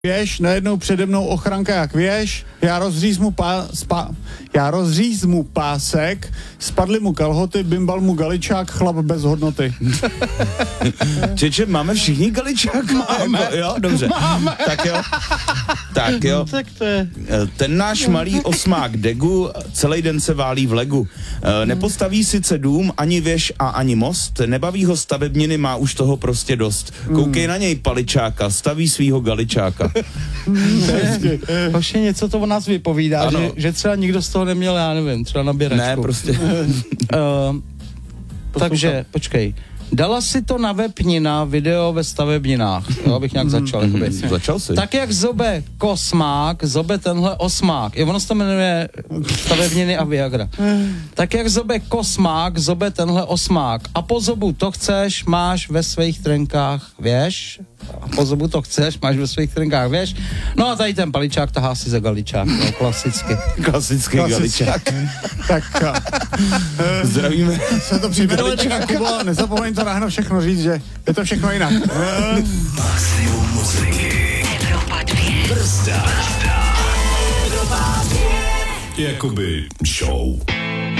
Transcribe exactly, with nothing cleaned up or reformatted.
Věž, najednou přede mnou ochranka jak věž, já rozříz mu, pá, spa, já rozříz mu pásek, spadly mu kalhoty, bimbal mu galičák, chlap bez hodnoty. Čeče, máme všichni galičák? Máme. Jo, dobře. Máme. Tak jo. Tak jo. Tak to je. Ten náš malý osmák Degu celý den se válí v legu. Nepostaví sice dům, ani věž a ani most, nebaví ho stavebniny, má už toho prostě dost. Koukej na něj, paličáka, staví svýho galičáka. Hoši, něco to o nás vypovídá, že, že třeba nikdo z toho neměl, já nevím, třeba nabíračku. Ne, prostě. uh, takže, počkej. Dala si to na web Nina video ve stavebninách. Jo, abych nějak začal. Mm, začal si. Tak jak zobe kosmák, zobe tenhle osmák. Jo, ono se to jmenuje stavebniny a Viagra. Tak jak zobe kosmák, zobe tenhle osmák. A po zobu to chceš, máš ve svých trenkách, věž? A po zobu to chceš, máš ve svých trenkách, věž? No a tady ten paličák tahá si za galičák, no, klasicky. Klasický galičák. Tak zdravíme. Se to přivedli, Kubo, nezapomeň to ráno všechno říct, že je to všechno jinak. Maximum muziky. Evropa dvě. Brzda. Evropa dvě. Jakoby show.